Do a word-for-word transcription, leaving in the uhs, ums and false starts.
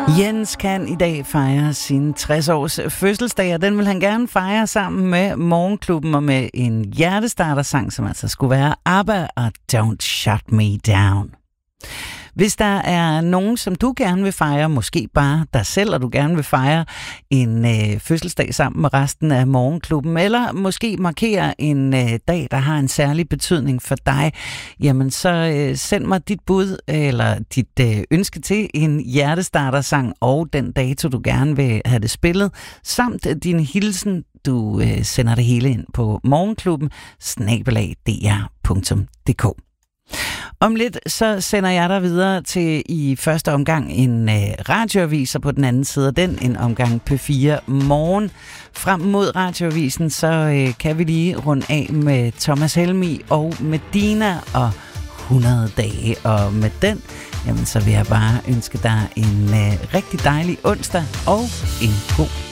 Jens kan i dag fejre sin tres års fødselsdag, og den vil han gerne fejre sammen med Morgenklubben og med en hjertestartersang, som altså skulle være ABBA og Don't Shut Me Down. Hvis der er nogen, som du gerne vil fejre, måske bare dig selv, og du gerne vil fejre en øh, fødselsdag sammen med resten af Morgenklubben, eller måske markere en øh, dag, der har en særlig betydning for dig, jamen så øh, send mig dit bud eller dit øh, ønske til en hjertestartersang og den dato, du gerne vil have det spillet, samt din hilsen. Du øh, sender det hele ind på morgenklubben snabel-a d r punktum d k. Om lidt så sender jeg dig videre til i første omgang en øh, radioavis, og på den anden side af den en omgang P fire Morgen. Frem mod radioavisen så øh, kan vi lige runde af med Thomas Helmig og Medina og hundrede dage. Og med den, jamen så vil jeg bare ønske dig en øh, rigtig dejlig onsdag og en god